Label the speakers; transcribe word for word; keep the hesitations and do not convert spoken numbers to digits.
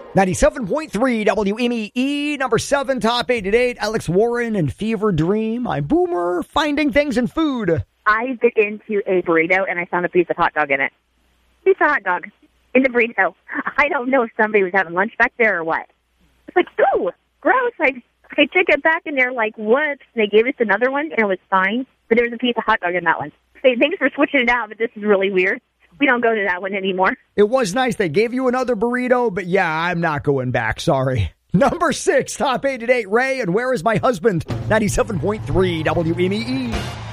Speaker 1: ninety-seven point three W M E E, number seven, top eight at eight. Alex Warren and Fever Dream. I'm Boomer, finding things in food.
Speaker 2: I bit into a burrito and I found a piece of hot dog in it. Piece of hot dog in the burrito. I don't know if somebody was having lunch back there or what. It's like, ooh, gross. I, I took it back and they're like, what? They gave us another one and it was fine, but there was a piece of hot dog in that one. Say, thanks for switching it out, but this is really weird. We don't go to that one anymore.
Speaker 1: It was nice. They gave you another burrito, but yeah, I'm not going back. Sorry. Number six, top eight at eight, Ray, and Where Is My Husband? ninety-seven point three W M E E.